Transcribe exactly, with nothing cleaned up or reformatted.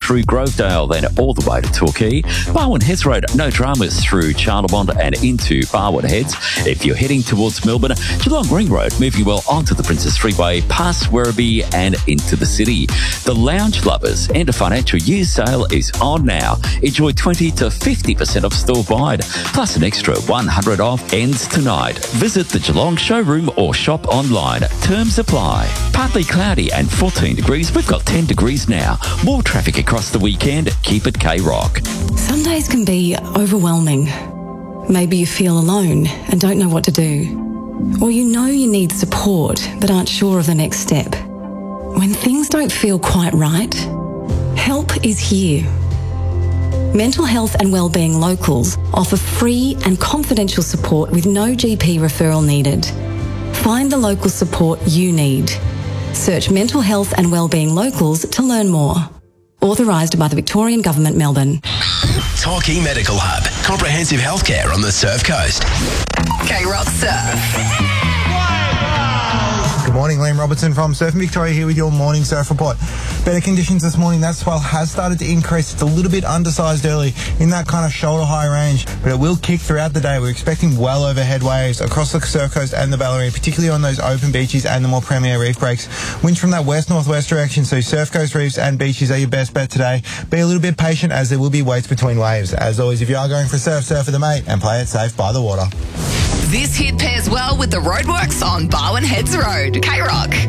through Grovedale, then all the way to Torquay. Barwon Heads Road, no dramas through Charlemont and into Barwon Heads. If you're heading towards Melbourne, Geelong Ring Road, moving well onto the Princess Freeway, past Werribee and into the city. The Lounge Lovers end of financial year sale is on now. Enjoy twenty to fifty percent off store-wide, plus an extra one hundred off ends tonight. Visit the Geelong showroom or shop online. Terms apply. Partly cloudy and fourteen degrees. We've got ten degrees now. More traffic across the weekend. Keep it K-Rock. Some days can be overwhelming. Maybe you feel alone and don't know what to do. Or you know you need support but aren't sure of the next step. When things don't feel quite right, help is here. Mental Health and Wellbeing Locals offer free and confidential support with no G P referral needed. Find the local support you need. Search Mental Health and Wellbeing Locals to learn more. Authorised by the Victorian Government, Melbourne. Torquay Medical Hub. Comprehensive healthcare on the Surf Coast. K-Rock Surf. Good morning, Liam Robertson from Surfing Victoria here with your morning surf report. Better conditions this morning. That swell has started to increase. It's a little bit undersized early in that kind of shoulder high range, but it will kick throughout the day. We're expecting well overhead waves across the Surf Coast and the Ballerine, particularly on those open beaches and the more premier reef breaks. Winds from that west-northwest direction, so Surf Coast reefs and beaches are your best bet today. Be a little bit patient as there will be waits between waves. As always, if you are going for a surf, surf with a mate and play it safe by the water. This hit pairs well with the roadworks on Barwon Heads Road. K-Rock.